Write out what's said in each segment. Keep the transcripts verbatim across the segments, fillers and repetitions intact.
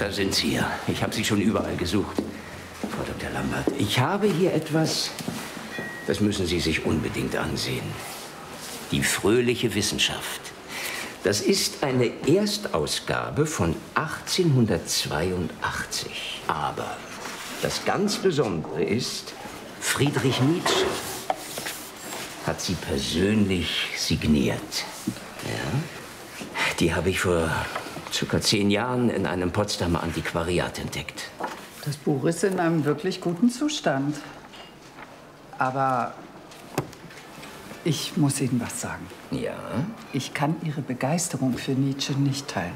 da sind Sie ja. Ich habe Sie schon überall gesucht, Frau Doktor Lambert. Ich habe hier etwas, das müssen Sie sich unbedingt ansehen. Die fröhliche Wissenschaft. Das ist eine Erstausgabe von achtzehnhundertzweiundachtzig. Aber das ganz Besondere ist, Friedrich Nietzsche hat sie persönlich signiert. Ja? Die habe ich vor circa zehn Jahren in einem Potsdamer Antiquariat entdeckt. Das Buch ist in einem wirklich guten Zustand. Aber ich muss Ihnen was sagen. Ja? Ich kann Ihre Begeisterung für Nietzsche nicht teilen.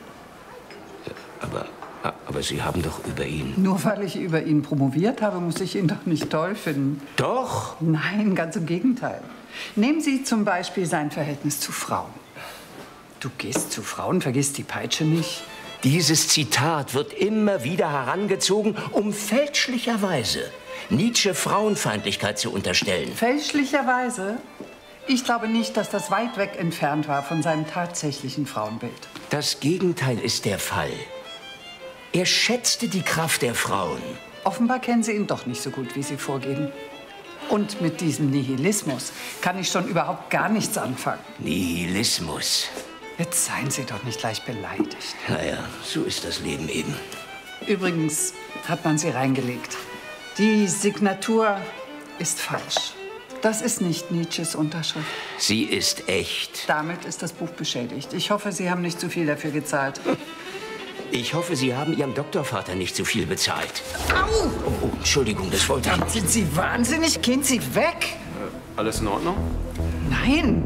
Aber, aber Sie haben doch über ihn... Nur weil ich über ihn promoviert habe, muss ich ihn doch nicht toll finden. Doch? Nein, ganz im Gegenteil. Nehmen Sie zum Beispiel sein Verhältnis zu Frauen. Du gehst zu Frauen, vergisst die Peitsche nicht. Dieses Zitat wird immer wieder herangezogen, um fälschlicherweise Nietzsche Frauenfeindlichkeit zu unterstellen. Fälschlicherweise? Ich glaube nicht, dass das weit weg entfernt war von seinem tatsächlichen Frauenbild. Das Gegenteil ist der Fall. Er schätzte die Kraft der Frauen. Offenbar kennen Sie ihn doch nicht so gut, wie Sie vorgeben. Und mit diesem Nihilismus kann ich schon überhaupt gar nichts anfangen. Nihilismus? Jetzt seien Sie doch nicht gleich beleidigt. Naja, so ist das Leben eben. Übrigens hat man sie reingelegt. Die Signatur ist falsch. Das ist nicht Nietzsches Unterschrift. Sie ist echt. Damit ist das Buch beschädigt. Ich hoffe, Sie haben nicht zu viel dafür gezahlt. Ich hoffe, Sie haben Ihrem Doktorvater nicht zu viel bezahlt. Au! Oh, oh, Entschuldigung, das wollte ich nicht. Sind Sie wahnsinnig? Gehen Sie weg! Äh, alles in Ordnung? Nein!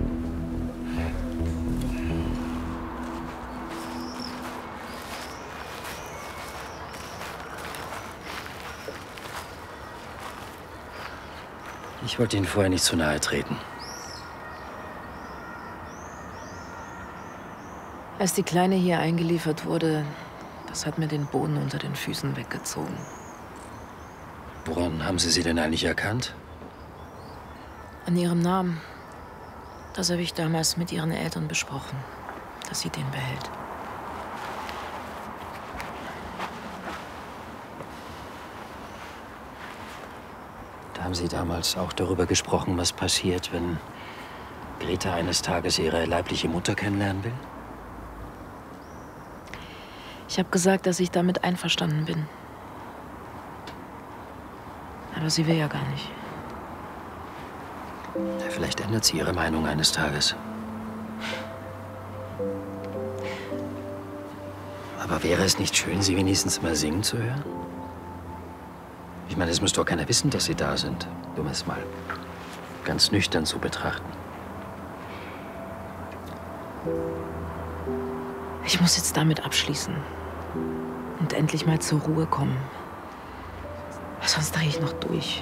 Ich wollte Ihnen vorher nicht zu nahe treten. Als die Kleine hier eingeliefert wurde, das hat mir den Boden unter den Füßen weggezogen. Woran haben Sie sie denn eigentlich erkannt? An ihrem Namen. Das habe ich damals mit ihren Eltern besprochen, dass sie den behält. Da haben Sie damals auch darüber gesprochen, was passiert, wenn Greta eines Tages ihre leibliche Mutter kennenlernen will? Ich habe gesagt, dass ich damit einverstanden bin. Aber sie will ja gar nicht. Ja, vielleicht ändert sie ihre Meinung eines Tages. Aber wäre es nicht schön, sie wenigstens mal singen zu hören? Ich meine, es muss doch keiner wissen, dass Sie da sind, um es mal ganz nüchtern zu betrachten. Ich muss jetzt damit abschließen und endlich mal zur Ruhe kommen. Sonst drehe ich noch durch.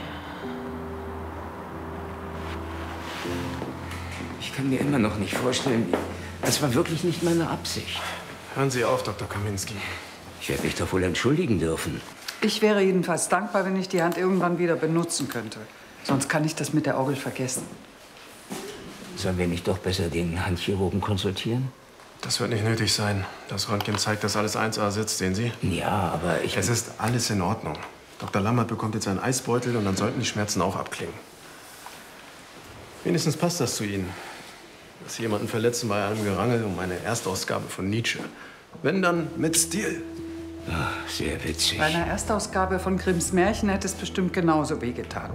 Ich kann mir immer noch nicht vorstellen, das war wirklich nicht meine Absicht. Hören Sie auf, Doktor Kaminski. Ich werde mich doch wohl entschuldigen dürfen. Ich wäre jedenfalls dankbar, wenn ich die Hand irgendwann wieder benutzen könnte. Sonst kann ich das mit der Orgel vergessen. Sollen wir nicht doch besser den Handchirurgen konsultieren? Das wird nicht nötig sein. Das Röntgen zeigt, dass alles eins A sitzt, sehen Sie? Ja, aber ich... Es ist alles in Ordnung. Doktor Lambert bekommt jetzt einen Eisbeutel und dann sollten die Schmerzen auch abklingen. Wenigstens passt das zu Ihnen. Dass Sie jemanden verletzen bei einem Gerangel um eine Erstausgabe von Nietzsche. Wenn, dann mit Stil. Ach, sehr witzig. Bei einer Erstausgabe von Grimms Märchen hätte es bestimmt genauso wehgetan.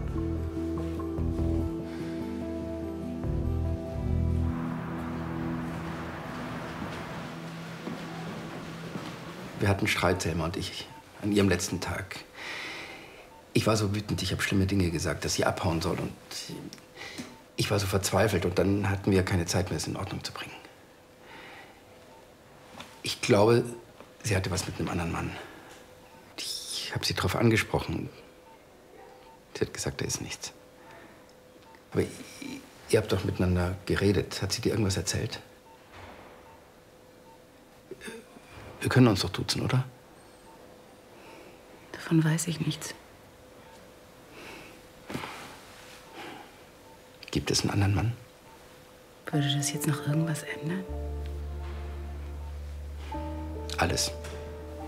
Wir hatten Streit, Selma und ich, an ihrem letzten Tag. Ich war so wütend, ich habe schlimme Dinge gesagt, dass sie abhauen soll. Und ich war so verzweifelt und dann hatten wir keine Zeit mehr, es in Ordnung zu bringen. Ich glaube, sie hatte was mit einem anderen Mann. Ich habe sie darauf angesprochen. Sie hat gesagt, da ist nichts. Aber ihr habt doch miteinander geredet. Hat sie dir irgendwas erzählt? Wir können uns doch duzen, oder? Davon weiß ich nichts. Gibt es einen anderen Mann? Würde das jetzt noch irgendwas ändern? Alles.